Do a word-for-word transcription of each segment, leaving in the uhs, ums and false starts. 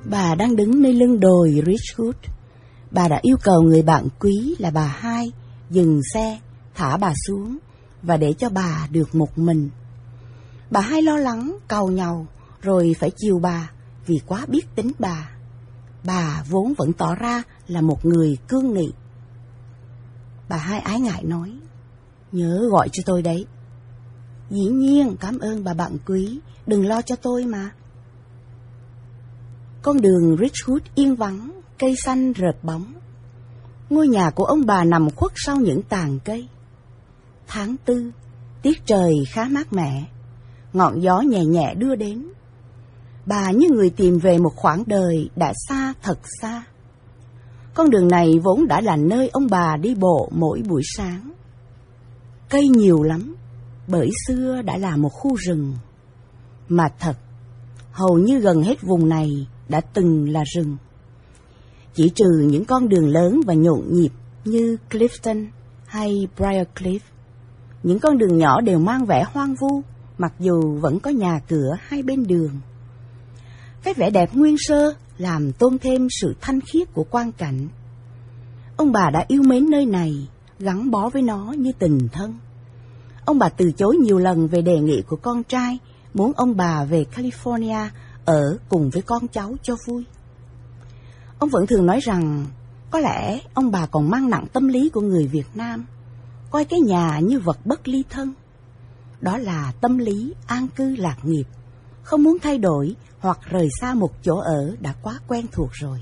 Bà đang đứng nơi lưng đồi Ridgewood. Bà đã yêu cầu người bạn quý là bà Hai dừng xe, thả bà xuống và để cho bà được một mình. Bà Hai lo lắng, càu nhàu, rồi phải chiều bà vì quá biết tính bà. Bà vốn vẫn tỏ ra là một người cương nghị. Bà Hai ái ngại nói, nhớ gọi cho tôi đấy. Dĩ nhiên, cảm ơn bà bạn quý, đừng lo cho tôi mà. Con đường Ridgewood yên vắng, cây xanh rợp bóng. Ngôi nhà của ông bà nằm khuất sau những tàn cây. Tháng tư, tiết trời khá mát mẻ, ngọn gió nhẹ nhẹ đưa đến. Bà như người tìm về một khoảng đời đã xa thật xa. Con đường này vốn đã là nơi ông bà đi bộ mỗi buổi sáng. Cây nhiều lắm, bởi xưa đã là một khu rừng. Mà thật, hầu như gần hết vùng này đã từng là rừng. Chỉ trừ những con đường lớn và nhộn nhịp như Clifton hay Briarcliff, những con đường nhỏ đều mang vẻ hoang vu, mặc dù vẫn có nhà cửa hai bên đường. Cái vẻ đẹp nguyên sơ làm tôn thêm sự thanh khiết của quang cảnh. Ông bà đã yêu mến nơi này, gắn bó với nó như tình thân. Ông bà từ chối nhiều lần về đề nghị của con trai muốn ông bà về California ở cùng với con cháu cho vui. Ông vẫn thường nói rằng có lẽ ông bà còn mang nặng tâm lý của người Việt Nam, coi cái nhà như vật bất ly thân. Đó là tâm lý an cư lạc nghiệp, không muốn thay đổi hoặc rời xa một chỗ ở đã quá quen thuộc rồi.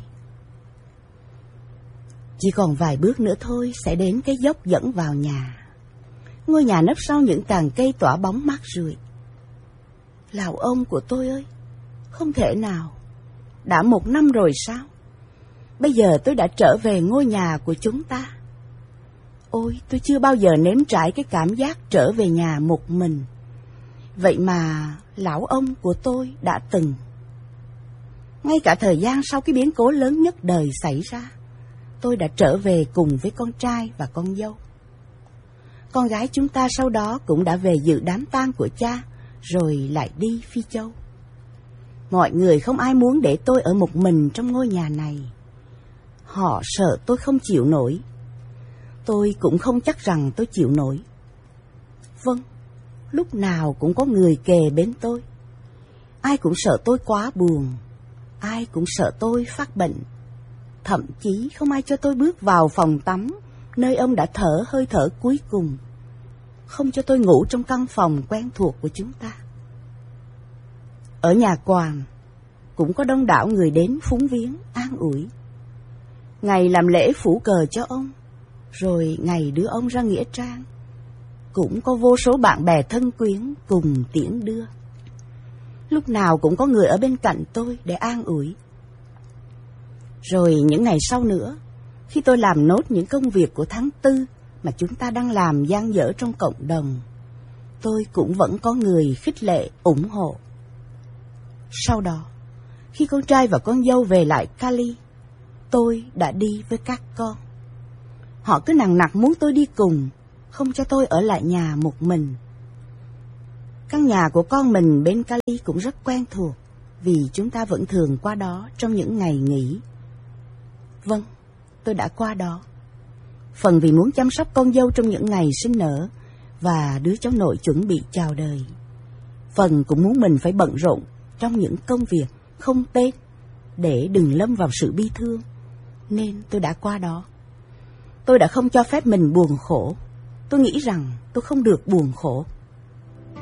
Chỉ còn vài bước nữa thôi sẽ đến cái dốc dẫn vào nhà. Ngôi nhà nấp sau những tàn cây tỏa bóng mát rượi. Lào ông của tôi ơi, không thể nào. Đã một năm rồi sao? Bây giờ tôi đã trở về ngôi nhà của chúng ta. Ôi, tôi chưa bao giờ nếm trải cái cảm giác trở về nhà một mình. Vậy mà lão ông của tôi đã từng. Ngay cả thời gian sau cái biến cố lớn nhất đời xảy ra, tôi đã trở về cùng với con trai và con dâu. Con gái chúng ta sau đó cũng đã về dự đám tang của cha, rồi lại đi Phi Châu. Mọi người không ai muốn để tôi ở một mình trong ngôi nhà này. Họ sợ tôi không chịu nổi. Tôi cũng không chắc rằng tôi chịu nổi. Vâng, lúc nào cũng có người kề bên tôi. Ai cũng sợ tôi quá buồn. Ai cũng sợ tôi phát bệnh. Thậm chí không ai cho tôi bước vào phòng tắm, nơi ông đã thở hơi thở cuối cùng. Không cho tôi ngủ trong căn phòng quen thuộc của chúng ta. Ở nhà Quàng cũng có đông đảo người đến phúng viếng, an ủi. Ngày làm lễ phủ cờ cho ông, rồi ngày đưa ông ra nghĩa trang, cũng có vô số bạn bè thân quyến cùng tiễn đưa. Lúc nào cũng có người ở bên cạnh tôi để an ủi. Rồi những ngày sau nữa, khi tôi làm nốt những công việc của tháng tư mà chúng ta đang làm dang dở trong cộng đồng, tôi cũng vẫn có người khích lệ, ủng hộ. Sau đó, khi con trai và con dâu về lại Cali, tôi đã đi với các con. Họ cứ nằng nặc muốn tôi đi cùng, không cho tôi ở lại nhà một mình. Căn nhà của con mình bên Cali cũng rất quen thuộc, vì chúng ta vẫn thường qua đó trong những ngày nghỉ. Vâng, tôi đã qua đó. Phần vì muốn chăm sóc con dâu trong những ngày sinh nở và đứa cháu nội chuẩn bị chào đời. Phần cũng muốn mình phải bận rộn trong những công việc không tên để đừng lâm vào sự bi thương, nên tôi đã qua đó. Tôi đã không cho phép mình buồn khổ. Tôi nghĩ rằng tôi không được buồn khổ.